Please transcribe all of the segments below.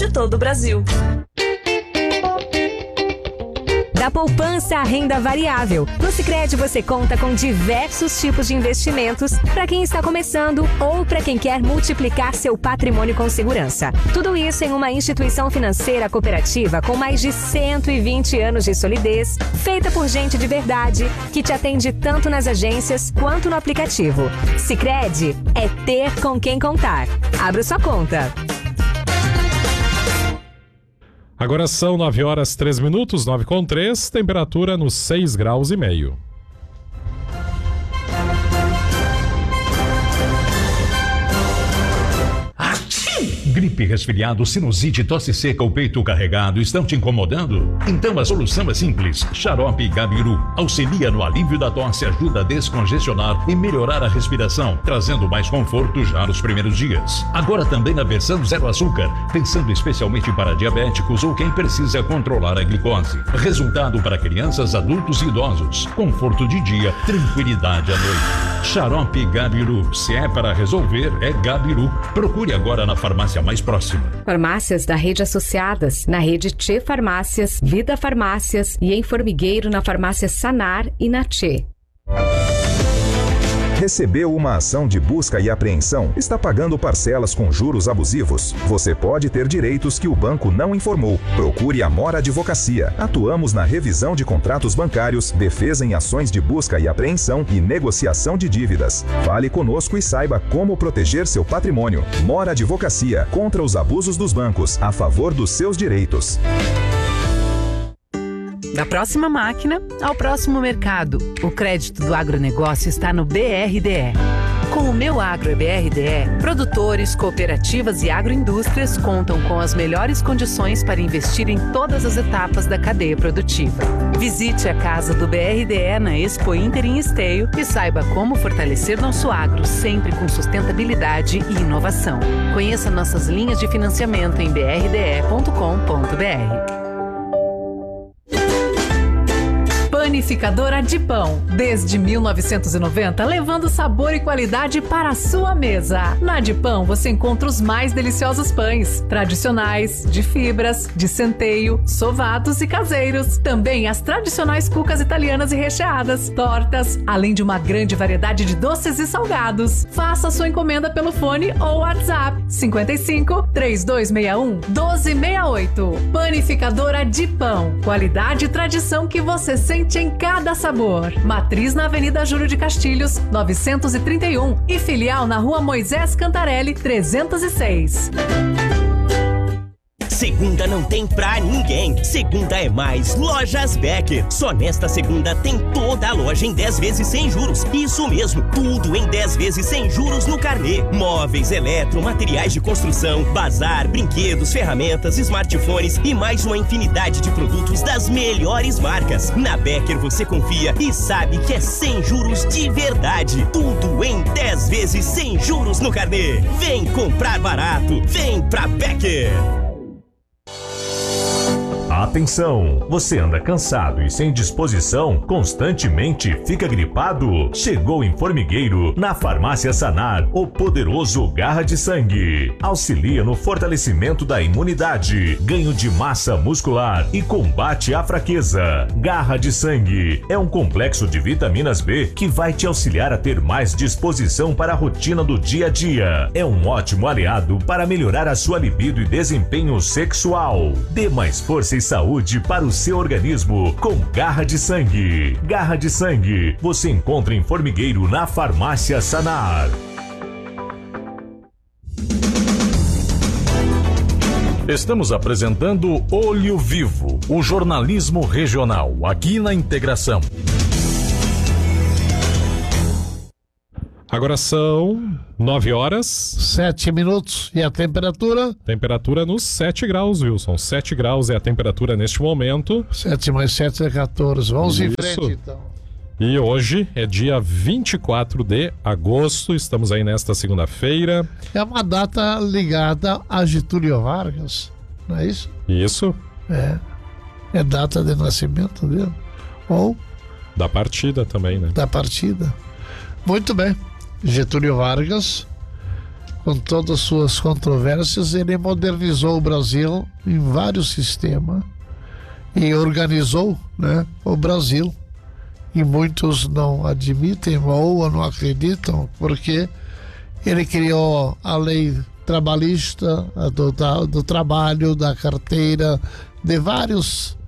de todo o Brasil. Da poupança à renda variável. No Sicredi você conta com diversos tipos de investimentos para quem está começando ou para quem quer multiplicar seu patrimônio com segurança. Tudo isso em uma instituição financeira cooperativa com mais de 120 anos de solidez, feita por gente de verdade, que te atende tanto nas agências quanto no aplicativo. Sicredi é ter com quem contar. Abra sua conta. Agora são 9h03, 9h03, temperatura nos 6,5 graus. Gripe, resfriado, sinusite, tosse seca ou peito carregado estão te incomodando? Então a solução é simples. Xarope Gabiru auxilia no alívio da tosse, ajuda a descongestionar e melhorar a respiração, trazendo mais conforto já nos primeiros dias. Agora também na versão zero açúcar, pensando especialmente para diabéticos ou quem precisa controlar a glicose. Resultado para crianças, adultos e idosos. Conforto de dia, tranquilidade à noite. Xarope Gabiru. Se é para resolver, é Gabiru. Procure agora na farmácia mais próxima. Farmácias da Rede Associadas, na Rede Tchê Farmácias, Vida Farmácias e em Formigueiro na Farmácia Sanar e na Tchê. Recebeu uma ação de busca e apreensão? Está pagando parcelas com juros abusivos? Você pode ter direitos que o banco não informou. Procure a Mora Advocacia. Atuamos na revisão de contratos bancários, defesa em ações de busca e apreensão e negociação de dívidas. Fale conosco e saiba como proteger seu patrimônio. Mora Advocacia, contra os abusos dos bancos, a favor dos seus direitos. Da próxima máquina ao próximo mercado, o crédito do agronegócio está no BRDE. Com o Meu Agro é BRDE, produtores, cooperativas e agroindústrias contam com as melhores condições para investir em todas as etapas da cadeia produtiva. Visite a casa do BRDE na Expo Inter em Esteio e saiba como fortalecer nosso agro sempre com sustentabilidade e inovação. Conheça nossas linhas de financiamento em brde.com.br. Panificadora de Pão, desde 1990, levando sabor e qualidade para a sua mesa. Na de Pão você encontra os mais deliciosos pães, tradicionais, de fibras, de centeio, sovados e caseiros. Também as tradicionais cucas italianas e recheadas, tortas, além de uma grande variedade de doces e salgados. Faça sua encomenda pelo fone ou WhatsApp 55 3261 1268. Panificadora de Pão, qualidade e tradição que você sente em cada sabor. Matriz na Avenida Júlio de Castilhos, 931 e filial na Rua Moisés Cantarelli, 306. Segunda não tem pra ninguém. Segunda é mais Lojas Becker. Só nesta segunda tem toda a loja em 10 vezes sem juros. Isso mesmo, tudo em 10 vezes sem juros no carnê. Móveis, eletro, materiais de construção, bazar, brinquedos, ferramentas, smartphones e mais uma infinidade de produtos das melhores marcas. Na Becker você confia e sabe que é sem juros de verdade. Tudo em 10 vezes sem juros no carnê. Vem comprar barato, vem pra Becker. Atenção! Você anda cansado e sem disposição? Constantemente fica gripado? Chegou em Formigueiro, na Farmácia Sanar, o poderoso Garra de Sangue. Auxilia no fortalecimento da imunidade, ganho de massa muscular e combate à fraqueza. Garra de Sangue é um complexo de vitaminas B que vai te auxiliar a ter mais disposição para a rotina do dia a dia. É um ótimo aliado para melhorar a sua libido e desempenho sexual. Dê mais força e saúde para o seu organismo com Garra de Sangue. Garra de Sangue você encontra em Formigueiro na Farmácia Sanar. Estamos apresentando Olho Vivo, o jornalismo regional, aqui na Integração. Agora são 9h07 e a temperatura? Temperatura nos 7 graus, Wilson. 7 graus é a temperatura neste momento. 7 mais 7 é 14. Vamos em frente, então. E hoje é dia 24 de agosto, estamos aí nesta segunda-feira. É uma data ligada a Getúlio Vargas, não é isso? Isso. É data de nascimento dele. Ou? Da partida também, né? Da partida. Muito bem. Getúlio Vargas, com todas as suas controvérsias, ele modernizou o Brasil em vários sistemas e organizou, né, o Brasil. E muitos não admitem ou não acreditam, porque ele criou a lei trabalhista, do trabalho, da carteira, de vários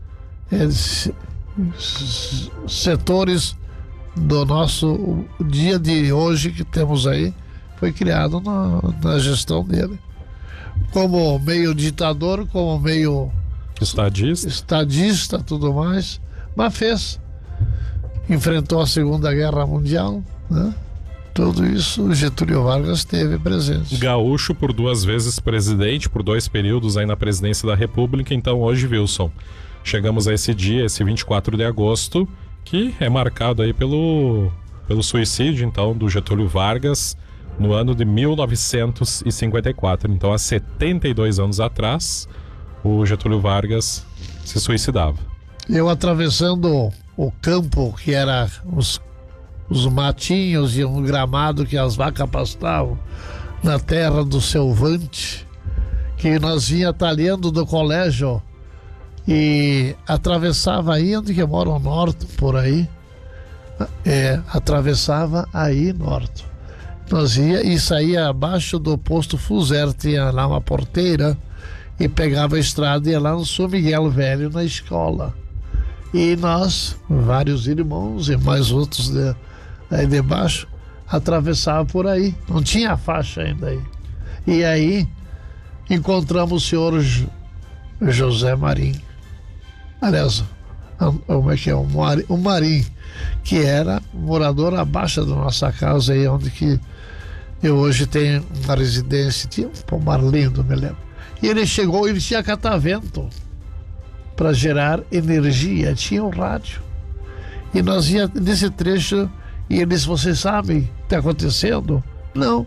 setores do nosso dia de hoje que temos aí, foi criado na gestão dele. Como meio ditador, como meio estadista, tudo mais, mas fez. Enfrentou a Segunda Guerra Mundial, né? Tudo isso Getúlio Vargas teve presente. Gaúcho por 2 vezes presidente, por 2 períodos aí na presidência da República. Então hoje, Wilson, chegamos a esse dia, esse 24 de agosto, que é marcado aí pelo suicídio, então, do Getúlio Vargas, no ano de 1954. Então, há 72 anos atrás, o Getúlio Vargas se suicidava. Eu atravessando o campo, que era os matinhos e um gramado que as vacas pastavam, na terra do Selvante, que nós vinha talhando do colégio e atravessava aí onde que mora o norte, por aí. Atravessava aí norte. Nós ia e saía abaixo do posto Fuser, tinha lá uma porteira, e pegava a estrada e ia lá no São Miguel Velho, na escola. E nós, vários irmãos e mais outros aí debaixo, atravessava por aí. Não tinha faixa ainda aí. E aí encontramos o senhor José Marim. Aliás, como é que é? O Marim, que era morador abaixo da nossa casa aí, onde que eu hoje tenho uma residência, tinha um pomar lindo, me lembro. E ele chegou, ele tinha catavento para gerar energia, tinha um rádio. E nós ia nesse trecho e ele disse: vocês sabem o que está acontecendo? Não.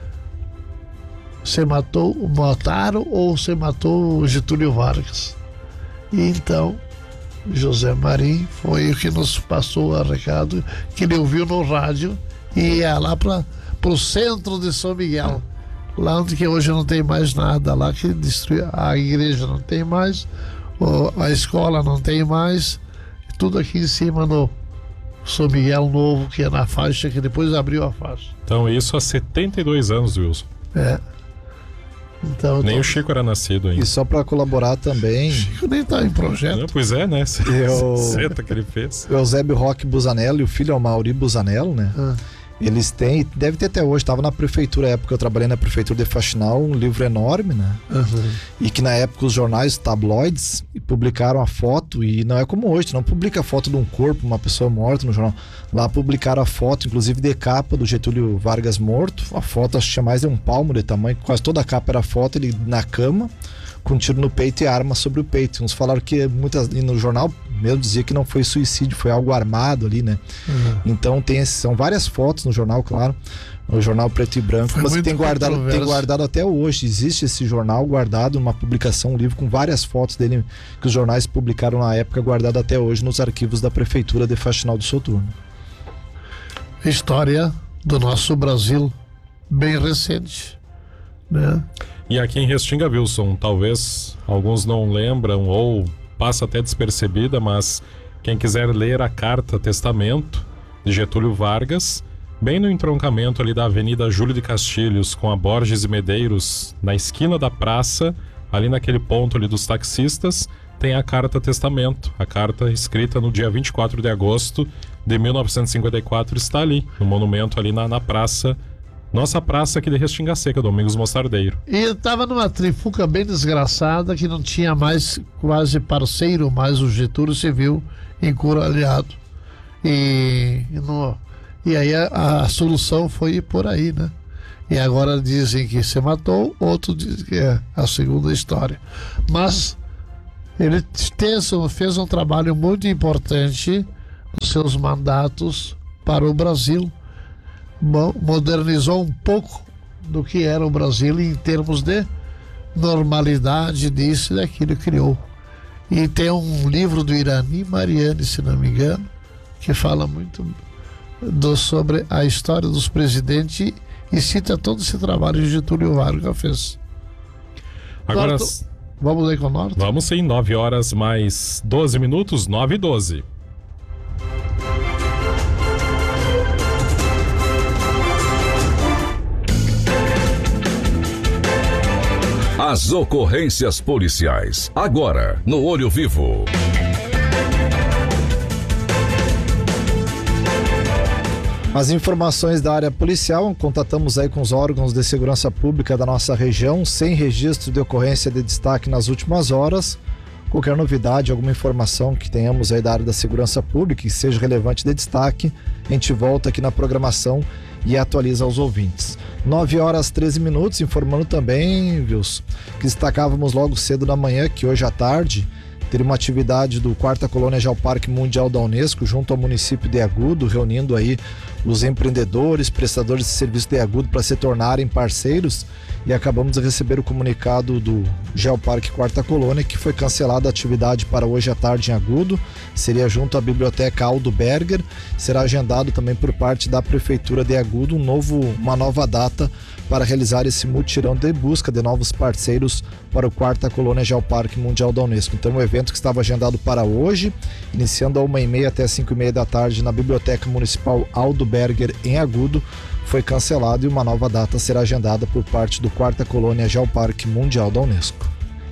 Você mataram ou você matou o Getúlio Vargas? E então José Marim foi o que nos passou o recado, que ele ouviu no rádio e ia lá para o centro de São Miguel, lá onde que hoje não tem mais nada, lá que destruiu, a igreja não tem mais, a escola não tem mais, tudo aqui em cima no São Miguel Novo, que é na faixa, que depois abriu a faixa. Então isso há 72 anos, Wilson. Então, nem o Chico era nascido ainda. E só para colaborar também... O Chico nem tá em projeto. Não, pois é, né? Seta que ele fez. O Eusébio Roque Busanello e o filho é o Mauri Busanello, né? Eles têm, deve ter até hoje, estava na prefeitura, na época que eu trabalhei na prefeitura de Faxinal, um livro enorme, né? E que na época os jornais tabloides publicaram a foto, e não é como hoje, não publica a foto de um corpo, uma pessoa morta no jornal. Lá publicaram a foto, inclusive de capa, do Getúlio Vargas morto. A foto acho que tinha mais de um palmo de tamanho, quase toda a capa era foto, ele na cama, com um tiro no peito e arma sobre o peito. Uns falaram que e no jornal mesmo dizia que não foi suicídio, foi algo armado ali, né? Então são várias fotos no jornal, claro, no jornal preto e branco, foi, mas tem guardado até hoje. Existe esse jornal guardado, uma publicação, um livro com várias fotos dele que os jornais publicaram na época, guardado até hoje nos arquivos da prefeitura de Faxinal do Soturno. História do nosso Brasil bem recente, né? E aqui em Restinga, Wilson, talvez alguns não lembram ou passa até despercebida, mas quem quiser ler a Carta Testamento de Getúlio Vargas, bem no entroncamento ali da Avenida Júlio de Castilhos com a Borges e Medeiros, na esquina da praça, ali naquele ponto ali dos taxistas, tem a Carta Testamento. A carta escrita no dia 24 de agosto de 1954 está ali, no monumento ali na praça, nossa praça aqui de Restinga Seca, Domingos Mostardeiro. E estava numa trifuca bem desgraçada, que não tinha mais quase parceiro, mas o Getúlio se viu encurralhado. E aí a solução foi por aí, né? E agora dizem que se matou, outro diz que é a segunda história. Mas ele fez um trabalho muito importante nos seus mandatos para o Brasil. Modernizou um pouco do que era o Brasil em termos de normalidade, disso e daquilo, criou. E tem um livro do Irani Mariani, se não me engano, que fala muito sobre a história dos presidentes e cita todo esse trabalho que Getúlio Vargas fez. Agora, Norton, vamos aí com o Norton? Vamos sim, 9 horas mais 12 minutos, 9h12. As ocorrências policiais, agora no Olho Vivo. As informações da área policial, contatamos aí com os órgãos de segurança pública da nossa região, sem registro de ocorrência de destaque nas últimas horas. Qualquer novidade, alguma informação que tenhamos aí da área da segurança pública que seja relevante de destaque, a gente volta aqui na programação e atualiza aos ouvintes. 9 horas 13 minutos, informando também, Wilson, que destacávamos logo cedo da manhã que hoje à tarde teria uma atividade do 4ª Colônia Geoparque Mundial da Unesco junto ao município de Agudo, reunindo aí os empreendedores, prestadores de serviço de Agudo para se tornarem parceiros, e acabamos de receber o comunicado do Geoparque 4ª Colônia que foi cancelada a atividade para hoje à tarde em Agudo, seria junto à Biblioteca Aldo Berger. Será agendado também por parte da Prefeitura de Agudo uma nova data para realizar esse mutirão de busca de novos parceiros para o 4ª Colônia Geoparque Mundial da Unesco. Então o evento que estava agendado para hoje, iniciando às 1h30 até 5h30 da tarde na Biblioteca Municipal Aldo Berger em Agudo, foi cancelado e uma nova data será agendada por parte do 4ª Colônia Geoparque Mundial da Unesco.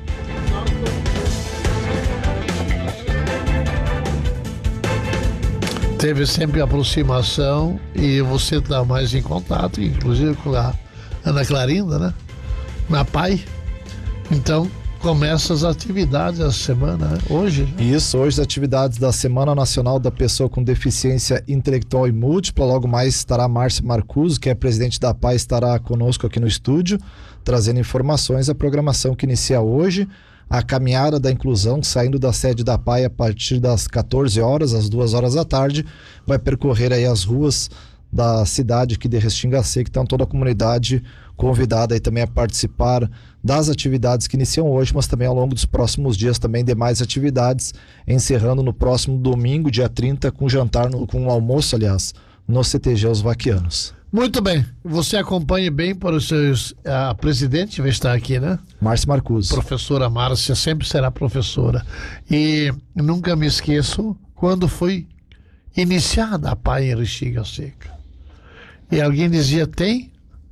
Teve sempre aproximação e você está mais em contato, inclusive com a Ana Clarinda, né? Na PAI. Então, começa as atividades da semana, né? Hoje. Isso, hoje as atividades da Semana Nacional da Pessoa com Deficiência Intelectual e Múltipla. Logo mais estará a Márcia Marcuso, que é presidente da PAI, estará conosco aqui no estúdio, trazendo informações. A programação que inicia hoje, a caminhada da inclusão, saindo da sede da PAI a partir das 14 horas, às 2 horas da tarde, vai percorrer aí as ruas da cidade aqui de Restinga Seca, então toda a comunidade convidada aí também a participar das atividades que iniciam hoje, mas também ao longo dos próximos dias também demais atividades, encerrando no próximo domingo, dia 30, com jantar, com um almoço, aliás, no CTG Os Vaquianos. Muito bem, você acompanhe bem para os seus... A presidente vai estar aqui, né? Márcia Marcuso. Professora Márcia, sempre será professora. E nunca me esqueço quando foi iniciada a PAI em Restinga Seca. E alguém dizia, tem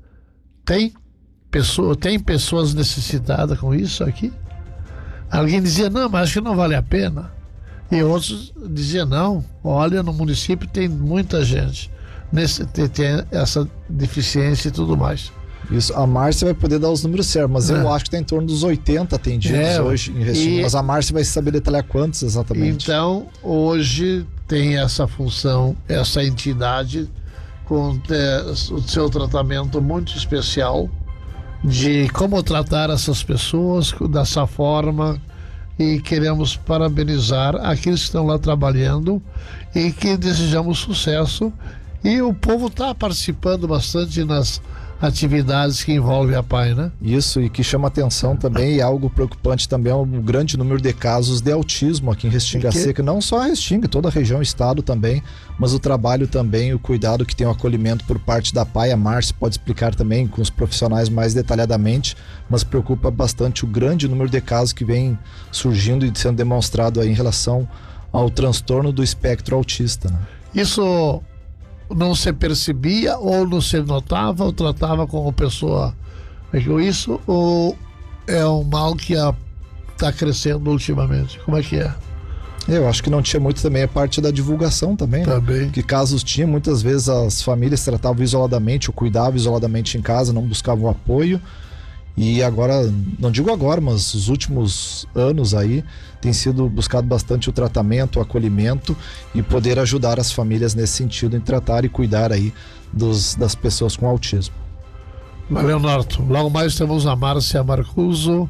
pessoas necessitadas com isso aqui? Alguém dizia, não, mas acho que não vale a pena. E outros diziam, não, olha, no município tem muita gente tem essa deficiência e tudo mais. Isso, a Márcia vai poder dar os números certos, mas eu acho que está em torno dos 80 atendidos hoje em Restinga, mas a Márcia vai saber detalhar quantos exatamente. Então, hoje tem essa função, essa entidade com o seu tratamento muito especial de como tratar essas pessoas dessa forma, e queremos parabenizar aqueles que estão lá trabalhando e que desejamos sucesso. E o povo está participando bastante nas atividades que envolvem a PAI, né? Isso, e que chama atenção também, e algo preocupante também, é o grande número de casos de autismo aqui em Restinga Seca, não só a Restinga, toda a região, estado também, mas o trabalho também, o cuidado que tem o acolhimento por parte da PAI. A Márcia pode explicar também com os profissionais mais detalhadamente, mas preocupa bastante o grande número de casos que vem surgindo e sendo demonstrado aí em relação ao transtorno do espectro autista, né? Isso não se percebia, ou não se notava, ou tratava como pessoa isso, ou é um mal que está crescendo ultimamente? Como é que é? Eu acho que não tinha muito também a parte da divulgação também, né? Que casos tinha, muitas vezes as famílias tratavam isoladamente ou cuidavam isoladamente em casa, não buscavam apoio. E agora, não digo agora, mas os últimos anos aí tem sido buscado bastante o tratamento, o acolhimento e poder ajudar as famílias nesse sentido em tratar e cuidar aí das pessoas com autismo. Valeu, Norton. Logo mais temos a Márcia Marcuso.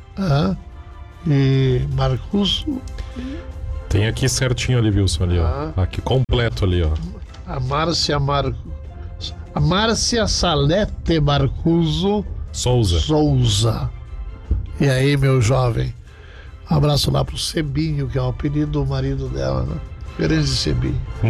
E Marcuso. Tem aqui certinho ali, Wilson, ali, ó. Aqui completo ali, ó. A Márcia Salete Marcuso Souza. E aí, meu jovem? Um abraço lá pro Sebinho, que é o apelido do marido dela, né? Queremos receber.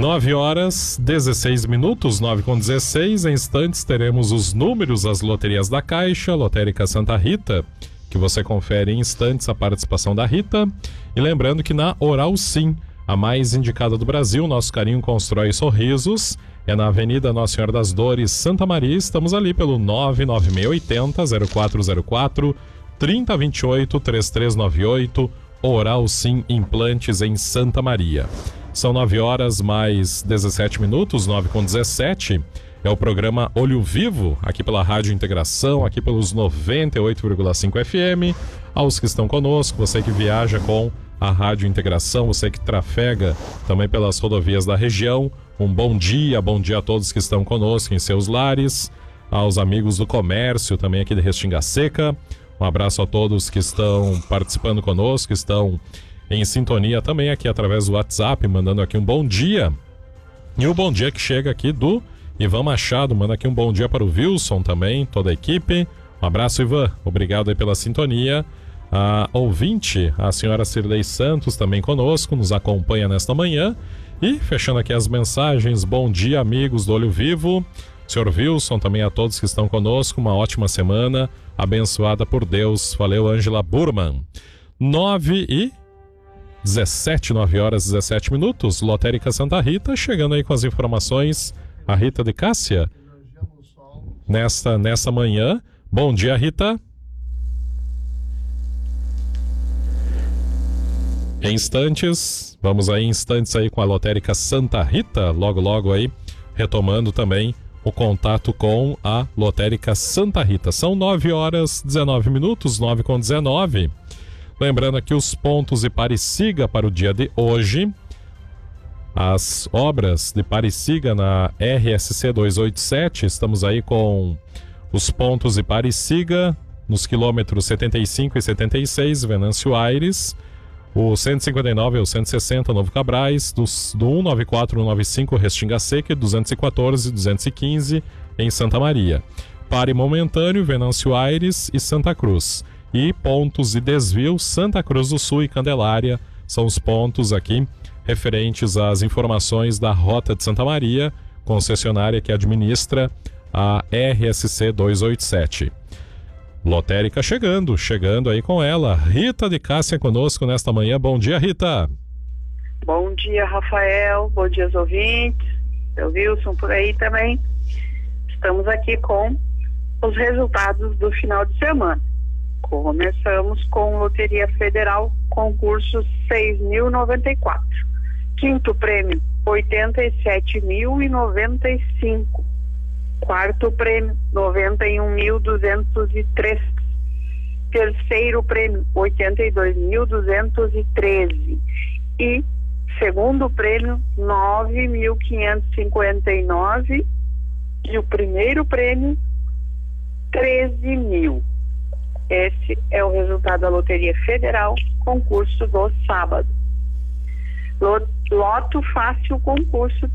9h16, 9h16. Em instantes teremos os números das loterias da Caixa, Lotérica Santa Rita, que você confere em instantes a participação da Rita. E lembrando que na Oral Sim, a mais indicada do Brasil, nosso carinho constrói sorrisos. É na Avenida Nossa Senhora das Dores, Santa Maria. Estamos ali pelo 99680-0404, 3028-3398, Oral Sim Implantes em Santa Maria. São 9h17, 9h17. É o programa Olho Vivo, aqui pela Rádio Integração, aqui pelos 98,5 FM. Aos que estão conosco, você que viaja com a Rádio Integração, você que trafega também pelas rodovias da região, um bom dia a todos que estão conosco em seus lares, aos amigos do comércio também aqui de Restinga Seca, um abraço a todos que estão participando conosco, que estão em sintonia também aqui através do WhatsApp, mandando aqui um bom dia. E o bom dia que chega aqui do Ivan Machado, manda aqui um bom dia para o Wilson também, toda a equipe. Um abraço, Ivan, obrigado aí pela sintonia. A ouvinte, a senhora Cirlei Santos, também conosco, nos acompanha nesta manhã. E fechando aqui as mensagens, bom dia, amigos do Olho Vivo. Senhor Wilson, também a todos que estão conosco, uma ótima semana, abençoada por Deus. Valeu, Ângela Burman. 9h17, Lotérica Santa Rita, chegando aí com as informações, a Rita de Cássia, nessa manhã. Bom dia, Rita. Em instantes, vamos aí com a Lotérica Santa Rita, logo aí, retomando também o contato com a Lotérica Santa Rita. São 9h19, 9h19. Lembrando aqui os pontos de pare e siga para o dia de hoje. As obras de pare e siga na RSC 287, estamos aí com os pontos de pare e siga nos quilômetros 75 e 76, Venâncio Aires, o 159 e o 160, Novo Cabrais, do 194 e 195, Restinga Seca, e 214 e 215 em Santa Maria. Pare momentâneo, Venâncio Aires e Santa Cruz. E pontos de desvio, Santa Cruz do Sul e Candelária, são os pontos aqui referentes às informações da Rota de Santa Maria, concessionária que administra a RSC 287. Lotérica chegando aí com ela, Rita de Cássia conosco nesta manhã. Bom dia, Rita. Bom dia, Rafael. Bom dia aos ouvintes. Seu Wilson por aí também. Estamos aqui com os resultados do final de semana. Começamos com Loteria Federal, concurso 6.094. Quinto prêmio, 87.095. Quarto prêmio, 91.203. Terceiro prêmio, 82.213. E segundo prêmio, 9.559. E o primeiro prêmio, 13.000. Esse é o resultado da Loteria Federal, concurso do sábado. Loto Fácil, concurso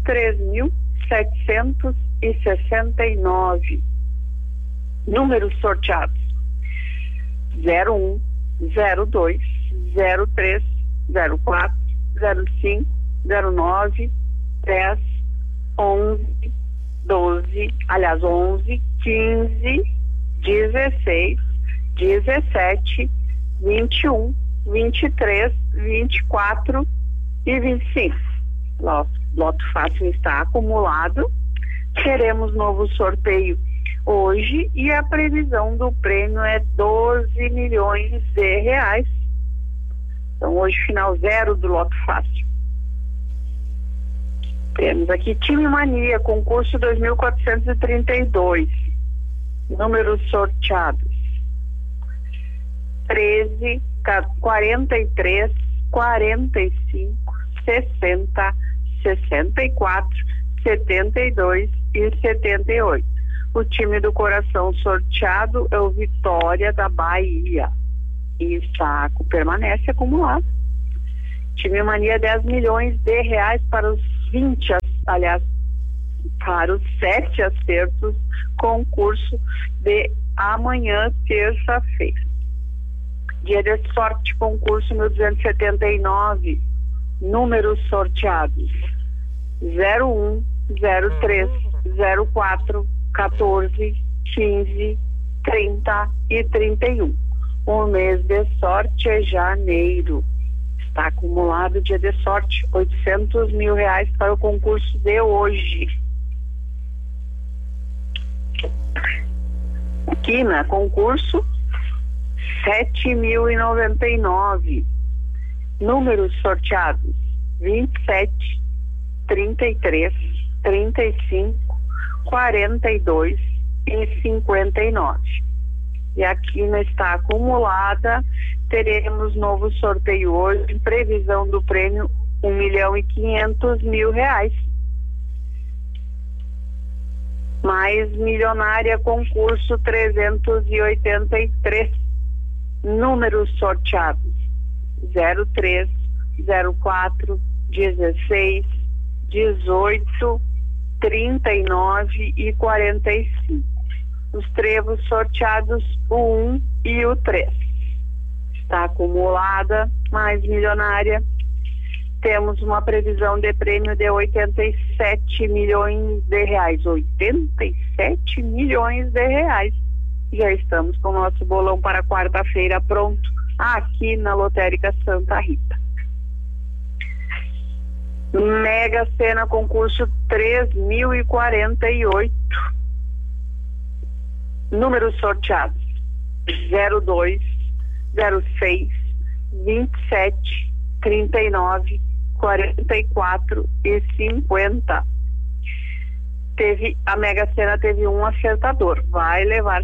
3.769. Números sorteados: 01, 02, 03, 04, 05, 09, 10, 11, 12, 15, 16, 17, 21, 23, 24 e 25. Loto Fácil está acumulado. Teremos novo sorteio hoje e a previsão do prêmio é 12 milhões de reais. Então hoje final zero do Loto Fácil. Temos aqui Time Mania, concurso 2.432. Números sorteados: 13, 43, 45, 60, 64, 72 e 78. O time do coração sorteado é o Vitória da Bahia e permanece acumulado. Time Mania, 10 milhões de reais para os 20, para os 7 acertos, concurso de amanhã, terça-feira. Dia de sorte, concurso 1279. Números sorteados: 01, 03, 04, 14, 15, 30 e 31. O mês de sorte é janeiro. Está acumulado dia de sorte, R$800 mil para o concurso de hoje. Quina, concurso 7.099. Números sorteados: 27, 33, 35, 42 e 59. E a quina está acumulada. Teremos novo sorteio hoje, previsão do prêmio R$1.500.000. Mais milionária, concurso 383. Números sorteados: 03, 04, 16, 18, 39 e 45. Os trevos sorteados: o 1 e o 3. Está acumulada, mais milionária. Temos uma previsão de prêmio de R$87 milhões. 87 milhões de reais. Já estamos com o nosso bolão para quarta-feira pronto, aqui na Lotérica Santa Rita. Mega Sena, concurso 3.048. Números sorteados: 02, 06, 27, 39, 44 e 50. A Mega Sena teve um acertador. Vai levar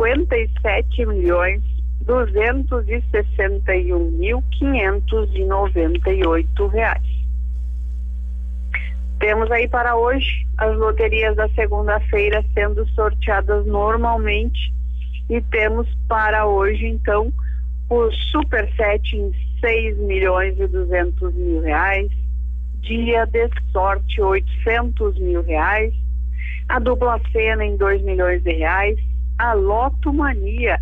R$57.261.598. Temos aí para hoje as loterias da segunda-feira sendo sorteadas normalmente. E temos para hoje, então, o Super 7 em R$6.200.000, dia de sorte R$800 mil, a dupla cena em R$2 milhões, a Loto Mania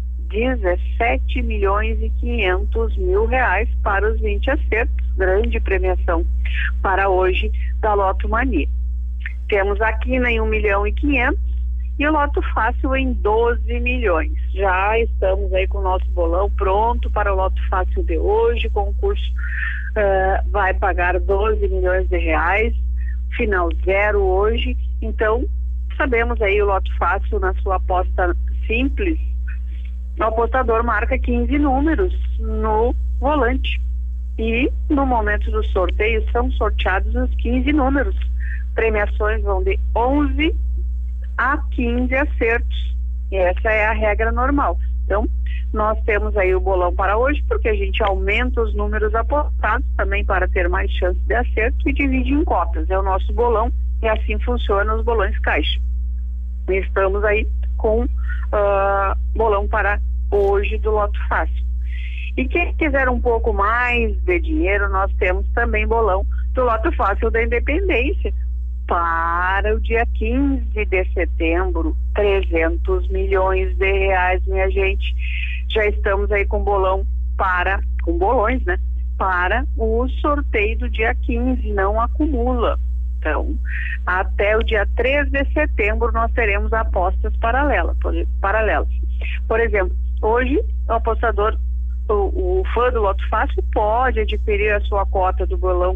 R$17.500.000 para os 20 acertos, grande premiação para hoje da Loto Mania. Temos a quina em R$1.500.000 e o Loto Fácil em 12 milhões. Já estamos aí com o nosso bolão pronto para o Loto Fácil de hoje. O concurso vai pagar R$12 milhões, final zero hoje. Então, sabemos aí o Loto Fácil na sua aposta simples. O apostador marca 15 números no volante. E no momento do sorteio são sorteados os 15 números. Premiações vão de 11 a 15 acertos. E essa é a regra normal. Então, nós temos aí o bolão para hoje, porque a gente aumenta os números apostados também para ter mais chance de acerto e divide em cotas. É o nosso bolão e assim funciona os bolões caixa. E estamos aí com bolão para hoje do Loto Fácil. E quem quiser um pouco mais de dinheiro, nós temos também bolão do Loto Fácil da Independência. Para o dia 15 de setembro, R$300 milhões, minha gente. Já estamos aí com bolão com bolões, né? Para o sorteio do dia 15, não acumula. Então, até o dia 3 de setembro nós teremos apostas paralelas. Por exemplo, hoje o apostador, o fã do Loto Fácil pode adquirir a sua cota do bolão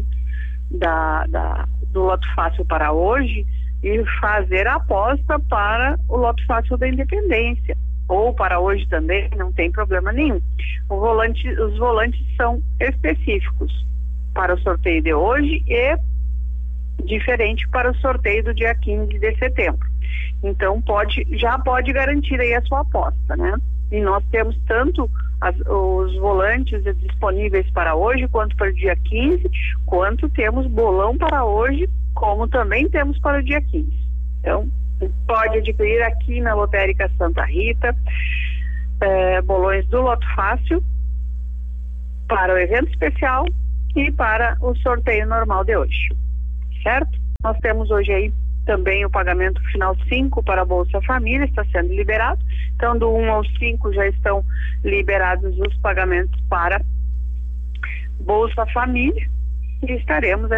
do Loto Fácil para hoje e fazer a aposta para o Loto Fácil da Independência, ou para hoje também, não tem problema nenhum. Os volantes são específicos para o sorteio de hoje e diferente para o sorteio do dia 15 de setembro. Então já pode garantir aí a sua aposta, né? E nós temos tanto os volantes disponíveis para hoje, quanto para o dia 15, quanto temos bolão para hoje, como também temos para o dia 15. Então, pode adquirir aqui na Lotérica Santa Rita, bolões do Loto Fácil, para o evento especial e para o sorteio normal de hoje. Certo? Nós temos hoje aí também o pagamento final 5 para a Bolsa Família, está sendo liberado. Então, do 1 ao 5 já estão liberados os pagamentos para Bolsa Família. e estaremos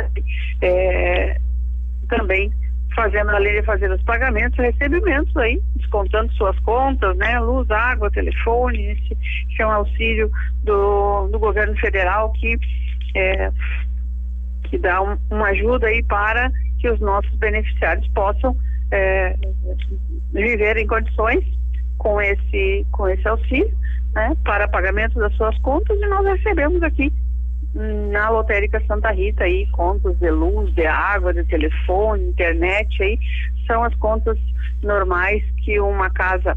também fazendo, além de fazer os pagamentos, recebimentos aí, descontando suas contas, né, luz, água, telefone. Esse é um auxílio do governo federal que dá uma ajuda aí para que os nossos beneficiários possam viver em condições com esse auxílio, né, para pagamento das suas contas, e nós recebemos aqui na Lotérica Santa Rita aí contas de luz, de água, de telefone, internet, aí são as contas normais que uma casa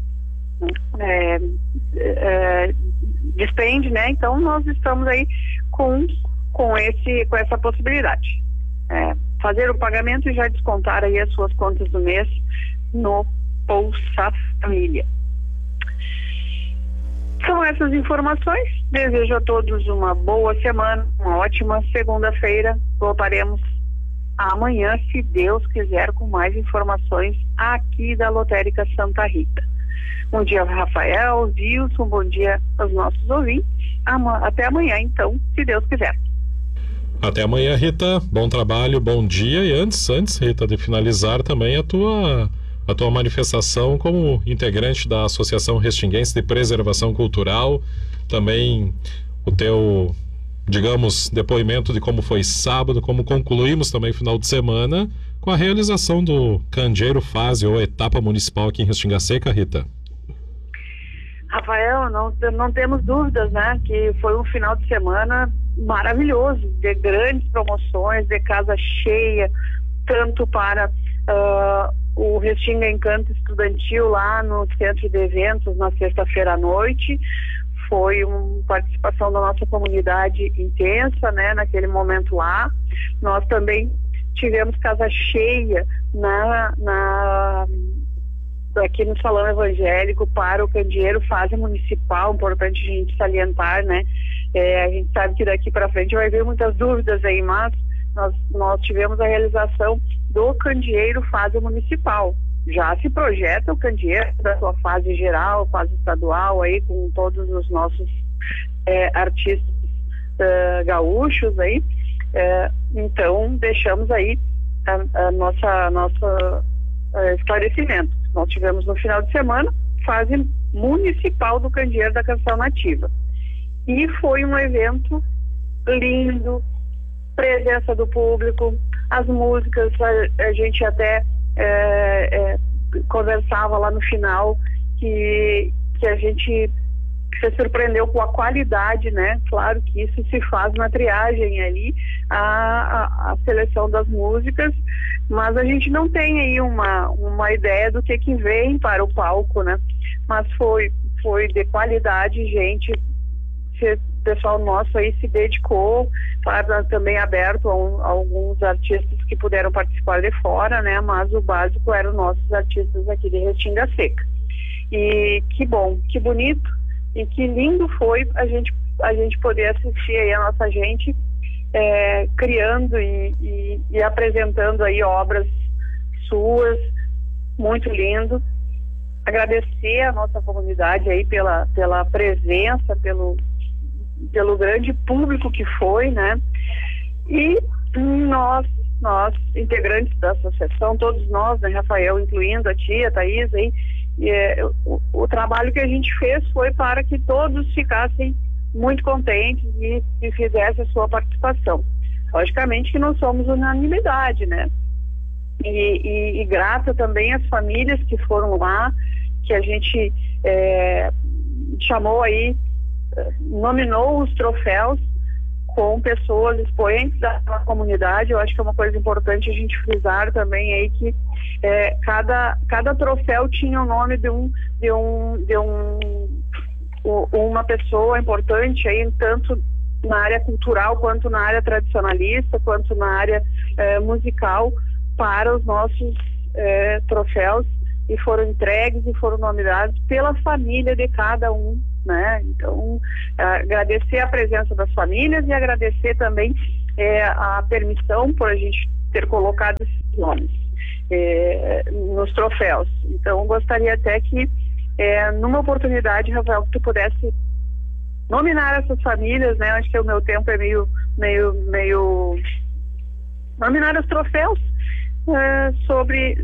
despende, né? Então nós estamos aí com essa possibilidade, fazer o pagamento e já descontar aí as suas contas do mês no Bolsa Família. São essas informações. Desejo a todos uma boa semana, uma ótima segunda-feira. Voltaremos amanhã, se Deus quiser, com mais informações aqui da Lotérica Santa Rita. Bom dia, Rafael, Wilson, bom dia aos nossos ouvintes. Até amanhã, então, se Deus quiser. Até amanhã, Rita. Bom trabalho, bom dia. E antes, Rita, de finalizar também a tua manifestação como integrante da Associação Restinguense de Preservação Cultural, também o teu, digamos, depoimento de como foi sábado, como concluímos também final de semana, com a realização do Candeeiro Fase, ou etapa municipal aqui em Restinga Seca, Rita. Rafael, não temos dúvidas, né, que foi um final de semana maravilhoso, de grandes promoções, de casa cheia, tanto para o Restinga Encanto Estudantil lá no centro de eventos na sexta-feira à noite. Foi uma participação da nossa comunidade intensa, né, naquele momento lá. Nós também tivemos casa cheia aqui no Salão Evangélico para o Candeeiro Fase Municipal. Importante a gente salientar, né? A gente sabe que daqui para frente vai haver muitas dúvidas aí, mas nós tivemos a realização do Candeeiro Fase Municipal. Já se projeta o Candeeiro da sua fase geral, fase estadual, aí com todos os nossos artistas gaúchos aí. Então deixamos aí a nossa esclarecimento. Nós tivemos no final de semana fase municipal do Candeeiro da Canção Nativa. E foi um evento lindo, presença do público, as músicas, a gente até conversava lá no final que a gente se surpreendeu com a qualidade, né? Claro que isso se faz na triagem ali, a seleção das músicas, mas a gente não tem aí uma ideia do que vem para o palco, né? Mas foi de qualidade, gente. O pessoal nosso aí se dedicou, claro, também aberto a alguns artistas que puderam participar de fora, né? Mas o básico eram nossos artistas aqui de Restinga Seca. E que bom, que bonito e que lindo foi a gente poder assistir aí a nossa gente criando e apresentando aí obras suas, muito lindo. Agradecer a nossa comunidade aí pela presença, pelo grande público que foi, né? E nós integrantes da associação, todos nós, né, Rafael, incluindo a tia, a Thaís, aí, o trabalho que a gente fez foi para que todos ficassem muito contentes e fizessem a sua participação. Logicamente que não somos unanimidade, né? E grata também às famílias que foram lá, que a gente chamou aí, nominou os troféus com pessoas expoentes da comunidade. Eu acho que é uma coisa importante a gente frisar também aí que cada troféu tinha o nome de uma pessoa importante aí, tanto na área cultural quanto na área tradicionalista, quanto na área musical, para os nossos troféus, e foram entregues e foram nomeados pela família de cada um, né? Então, agradecer a presença das famílias e agradecer também a permissão por a gente ter colocado esses nomes nos troféus. Então, gostaria até que, numa oportunidade, Rafael, que tu pudesse nominar essas famílias, né? Acho que o meu tempo é meio nominar os troféus sobre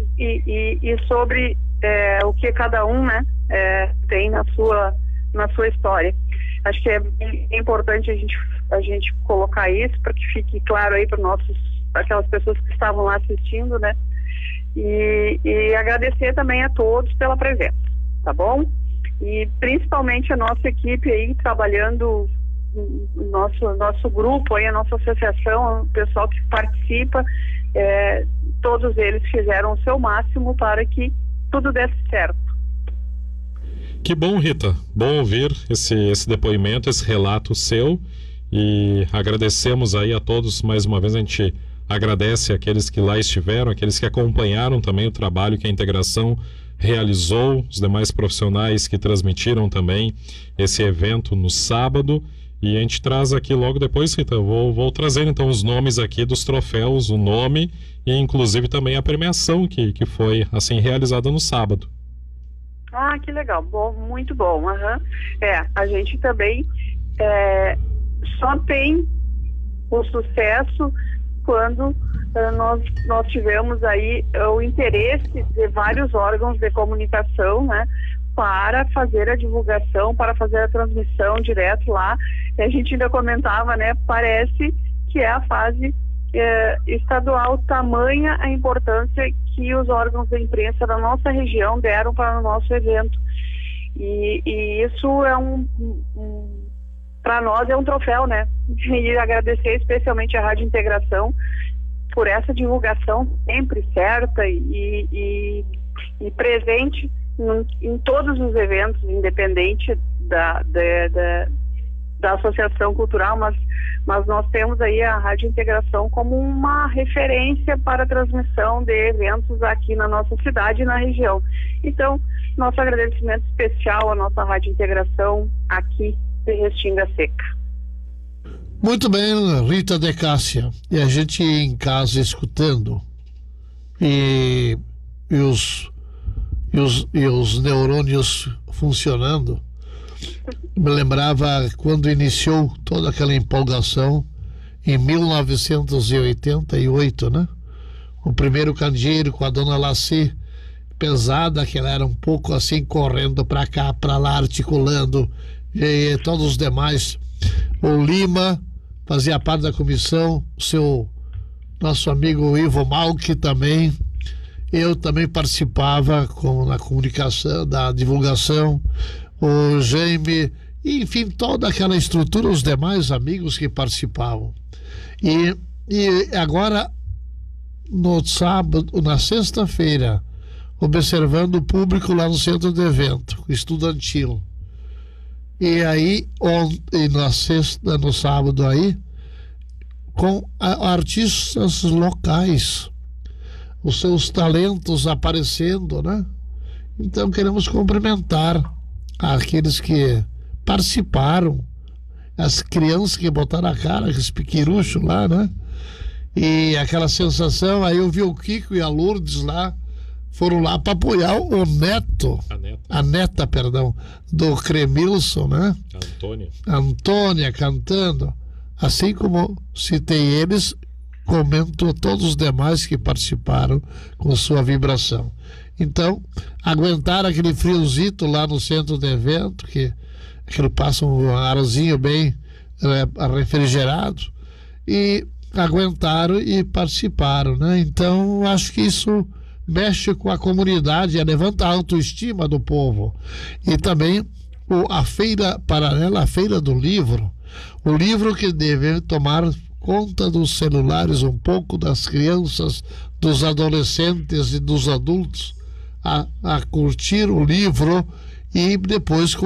o que cada um, né, tem na sua história. Acho que é importante a gente colocar isso para que fique claro aí para aquelas pessoas que estavam lá assistindo, né? E agradecer também a todos pela presença, tá bom? E principalmente a nossa equipe aí trabalhando, nosso grupo aí, a nossa associação, o pessoal que participa, todos eles fizeram o seu máximo para que tudo desse certo. Que bom, Rita. Bom ouvir esse depoimento, esse relato seu, e agradecemos aí a todos mais uma vez. A gente agradece aqueles que lá estiveram, aqueles que acompanharam também o trabalho que a integração realizou, os demais profissionais que transmitiram também esse evento no sábado. E a gente traz aqui logo depois, Rita, vou trazer então os nomes aqui dos troféus, o nome e inclusive também a premiação que foi assim realizada no sábado. Ah, que legal, bom, muito bom. Uhum. A gente também só tem o sucesso quando nós tivemos aí o interesse de vários órgãos de comunicação, né, para fazer a divulgação, para fazer a transmissão direto lá. E a gente ainda comentava, né, parece que é a fase estadual, tamanha a importância que os órgãos da imprensa da nossa região deram para o nosso evento. E isso para nós é um troféu, né? E agradecer especialmente a Rádio Integração por essa divulgação sempre certa e presente em todos os eventos, independente da Associação Cultural, mas nós temos aí a Rádio Integração como uma referência para a transmissão de eventos aqui na nossa cidade e na região. Então, nosso agradecimento especial à nossa Rádio Integração aqui de Restinga Seca. Muito bem, Rita de Cássia. E a gente em casa escutando e os neurônios funcionando. Me lembrava quando iniciou toda aquela empolgação em 1988, né? O primeiro candeeiro com a dona Laci, pesada, que ela era um pouco assim, correndo para cá, para lá, articulando, e todos os demais. O Lima fazia parte da comissão, nosso amigo Ivo Malk também. Eu também participava na comunicação, da divulgação. O Jaime, enfim, toda aquela estrutura, os demais amigos que participavam. E agora, no sábado, na sexta-feira, observando o público lá no centro de evento estudantil. E aí, no sábado aí, com artistas locais, os seus talentos aparecendo, né? Então queremos cumprimentar aqueles que participaram, as crianças que botaram a cara, aqueles piquiruchos lá, né? E aquela sensação, aí eu vi o Kiko e a Lourdes lá, foram lá para apoiar o neto, a neta, do Cremilson, né? Antônia cantando, assim como citei eles, comento todos os demais que participaram com sua vibração. Então, aguentar aquele friozito lá no centro do evento, que passa um arzinho bem refrigerado, e aguentaram e participaram, né? Então, acho que isso mexe com a comunidade, levanta a autoestima do povo. E também a feira paralela, a feira do livro, o livro que deve tomar conta dos celulares um pouco, das crianças, dos adolescentes e dos adultos, a curtir o livro e depois